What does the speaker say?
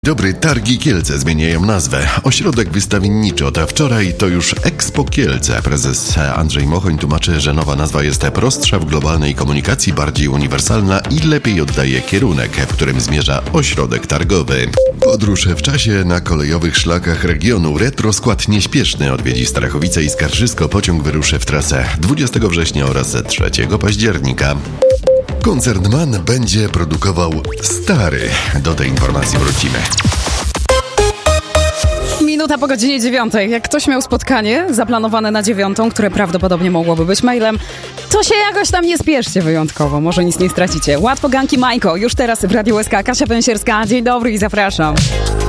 Dobry, Targi Kielce zmieniają nazwę. Ośrodek wystawienniczy od wczoraj to już Expo Kielce. Prezes Andrzej Mochoń tłumaczy, że nowa nazwa jest prostsza w globalnej komunikacji, bardziej uniwersalna i lepiej oddaje kierunek, w którym zmierza ośrodek targowy. Podróż w czasie na kolejowych szlakach regionu. Retroskład nieśpieszny odwiedzi Starachowice i Skarżysko. Pociąg wyruszy w trasę 20 września oraz 3 października. Koncern MAN będzie produkował stary. Do tej informacji wrócimy. Minuta po godzinie 9. Jak ktoś miał spotkanie zaplanowane na 9, które prawdopodobnie mogłoby być mailem, to się jakoś tam nie spieszcie wyjątkowo. Może nic nie stracicie. Łatwo ganki Majko. Już teraz w Radiu SK. Kasia Pęsierska. Dzień dobry i zapraszam.